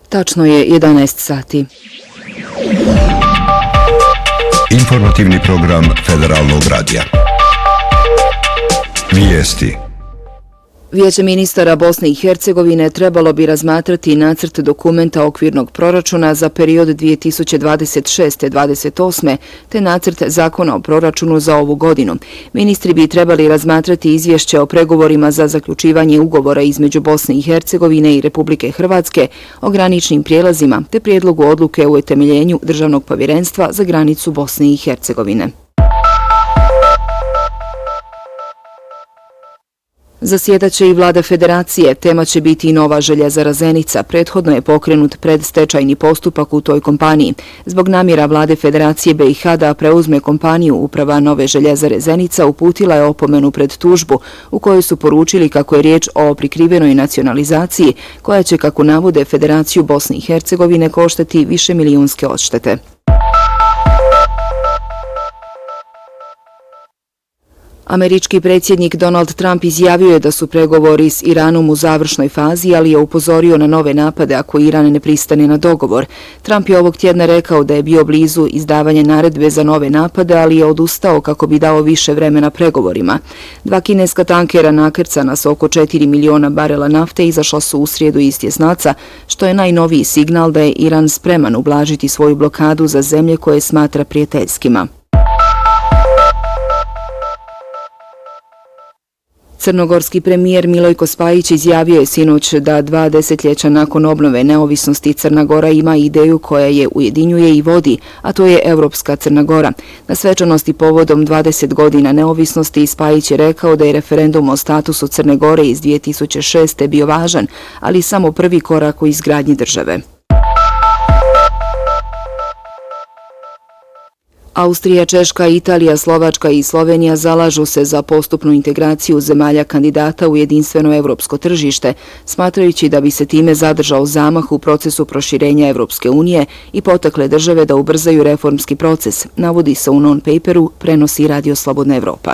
Tačno je 11 sati. Informativni program Federalnog radija. Vijesti. Vijeće ministara Bosne i Hercegovine trebalo bi razmatrati nacrt dokumenta okvirnog proračuna za period 2026-28 te nacrt zakona o proračunu za ovu godinu. Ministri bi trebali razmatrati izvješće o pregovorima za zaključivanje ugovora između Bosne i Hercegovine i Republike Hrvatske o graničnim prijelazima te prijedlogu odluke o utemeljenju Državnog povjerenstva za granicu Bosne i Hercegovine. Zasjedaće i vlada federacije, tema će biti i nova željezara Zenica. Prethodno je pokrenut predstečajni postupak u toj kompaniji. Zbog namjera vlade federacije BiH da preuzme kompaniju, uprava nove željezare Zenica uputila je opomenu pred tužbu u kojoj su poručili kako je riječ o prikrivenoj nacionalizaciji koja će, kako navode, Federaciju Bosne i Hercegovine koštati višemilijunske odštete. Američki predsjednik Donald Trump izjavio je da su pregovori s Iranom u završnoj fazi, ali je upozorio na nove napade ako Iran ne pristane na dogovor. Trump je ovog tjedna rekao da je bio blizu izdavanja naredbe za nove napade, ali je odustao kako bi dao više vremena pregovorima. Dva kineska tankera nakrcana s oko 4 miliona barela nafte izašla su u srijedu iz tjesnaca, što je najnoviji signal da je Iran spreman ublažiti svoju blokadu za zemlje koje smatra prijateljskima. Crnogorski premijer Milojko Spajić izjavio je sinoć da 2 desetljeća nakon obnove neovisnosti Crna Gora ima ideju koja je ujedinjuje i vodi, a to je Europska Crna Gora. Na svečanosti povodom 20 godina neovisnosti Spajić je rekao da je referendum o statusu Crne Gore iz 2006. bio važan, ali samo prvi korak u izgradnji države. Austrija, Češka, Italija, Slovačka i Slovenija zalažu se za postupnu integraciju zemalja kandidata u jedinstveno evropsko tržište, smatrajući da bi se time zadržao zamah u procesu proširenja Evropske unije i potakle države da ubrzaju reformski proces, navodi se u non-paperu, prenosi Radio Slobodna Evropa.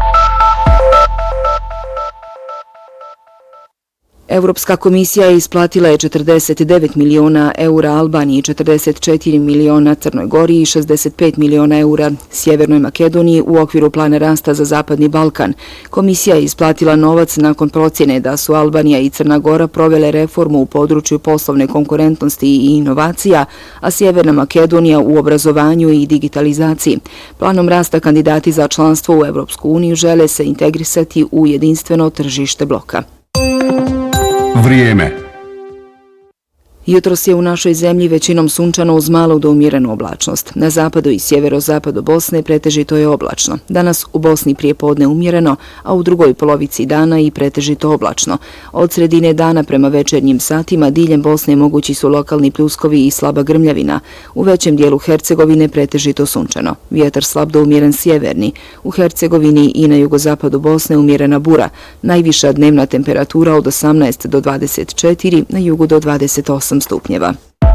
Europska komisija isplatila je 49 miliona eura Albaniji, 44 miliona Crnoj Gori i 65 miliona eura Sjevernoj Makedoniji u okviru plana rasta za Zapadni Balkan. Komisija je isplatila novac nakon procjene da su Albanija i Crna Gora provele reformu u području poslovne konkurentnosti i inovacija, a Sjeverna Makedonija u obrazovanju i digitalizaciji. Planom rasta kandidati za članstvo u Evropsku uniju žele se integrisati u jedinstveno tržište bloka. Vrijeme. Jutros je u našoj zemlji većinom sunčano uz malu do umjerenu oblačnost. Na zapadu i sjeverozapadu Bosne pretežito je oblačno. Danas u Bosni prijepodne umjereno, a u drugoj polovici dana i pretežito oblačno. Od sredine dana prema večernjim satima diljem Bosne mogući su lokalni pljuskovi i slaba grmljavina. U većem dijelu Hercegovine pretežito sunčano. Vjetar slab do umjeren sjeverni. U Hercegovini i na jugozapadu Bosne umjerena bura. Najviša dnevna temperatura od 18 do 24, na jugu do 28 stupnjeva.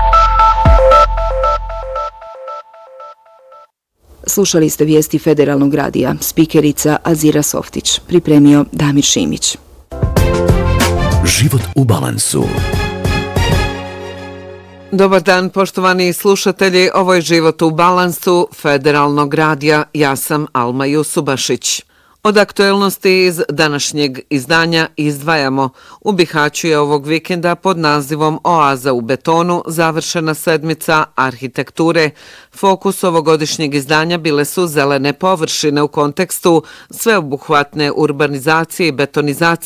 Slušali ste vijesti Federalnog radija. Spikerica Azira Softić. Pripremio Damir Šimić. Život u balansu. Dobar dan, poštovani slušatelji. Ovo je Život u balansu Federalnog radija. Ja sam Alma Jusubašić. Od aktuelnosti iz današnjeg izdanja izdvajamo. U Bihaću je ovog vikenda pod nazivom Oaza u betonu završena sedmica arhitekture. Fokus ovogodišnjeg izdanja bile su zelene površine u kontekstu sveobuhvatne urbanizacije i betonizacije